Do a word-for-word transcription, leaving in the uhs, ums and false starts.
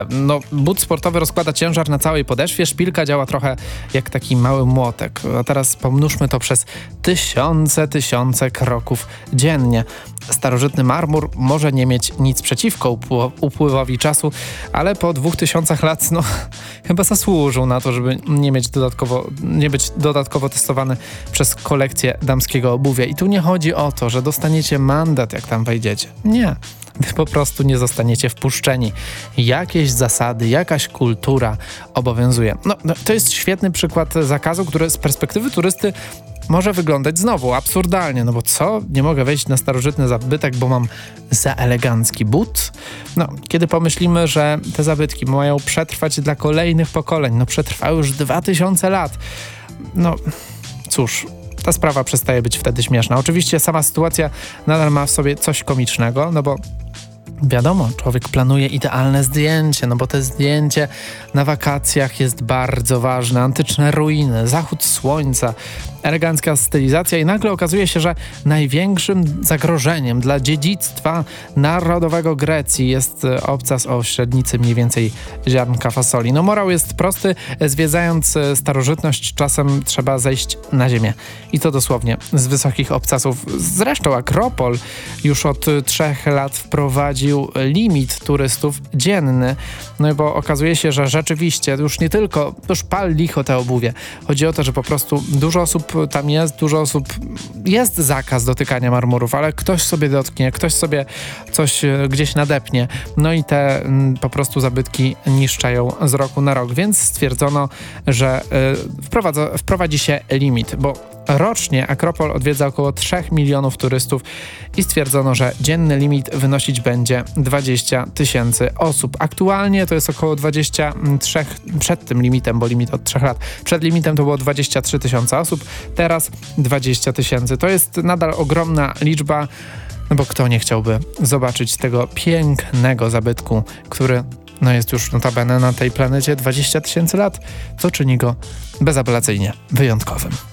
No, but sportowy rozkłada ciężar na całej podeszwie, szpilka działa trochę jak taki mały młotek. A teraz pomnóżmy to przez tysiące, tysiące kroków dziennie. Starożytny marmur może nie mieć nic przeciwko upł- upływowi czasu, ale po dwóch tysiącach lat, no, chyba zasłużył na to, żeby nie mieć dodatkowo, nie być dodatkowo testowany przez kolekcję damskiego obuwia. I tu nie chodzi o to, że dostaniecie mandat, jak tam wejdziecie. Nie. Wy po prostu nie zostaniecie wpuszczeni. Jakieś zasady, jakaś kultura obowiązuje. No, no, to jest świetny przykład zakazu, który z perspektywy turysty może wyglądać znowu absurdalnie, no bo co? Nie mogę wejść na starożytny zabytek, bo mam za elegancki but? No, kiedy pomyślimy, że te zabytki mają przetrwać dla kolejnych pokoleń, no przetrwały już dwa tysiące lat. No, cóż... Ta sprawa przestaje być wtedy śmieszna. Oczywiście sama sytuacja nadal ma w sobie coś komicznego, no bo wiadomo, człowiek planuje idealne zdjęcie, no bo te zdjęcie na wakacjach jest bardzo ważne. Antyczne ruiny, zachód słońca, elegancka stylizacja i nagle okazuje się, że największym zagrożeniem dla dziedzictwa narodowego Grecji jest obcas o średnicy mniej więcej ziarnka fasoli. No morał jest prosty, zwiedzając starożytność czasem trzeba zejść na ziemię. I to dosłownie z wysokich obcasów. Zresztą Akropol już od trzech lat wprowadził limit turystów dzienny, no bo okazuje się, że rzeczywiście już nie tylko, już pal licho te obuwie. Chodzi o to, że po prostu dużo osób tam jest, dużo osób, jest zakaz dotykania marmurów, ale ktoś sobie dotknie, ktoś sobie coś gdzieś nadepnie, no i te m, po prostu zabytki niszczają z roku na rok, więc stwierdzono, że y, wprowadza, wprowadzi się limit, bo rocznie Akropol odwiedza około trzech milionów turystów i stwierdzono, że dzienny limit wynosić będzie dwadzieścia tysięcy osób. Aktualnie to jest około dwadzieścia trzy przed tym limitem, bo limit od trzech lat. Przed limitem to było dwadzieścia trzy tysiące osób, teraz dwadzieścia tysięcy. To jest nadal ogromna liczba, no bo kto nie chciałby zobaczyć tego pięknego zabytku, który no jest już notabene na tej planecie dwadzieścia tysięcy lat, co czyni go bezapelacyjnie wyjątkowym.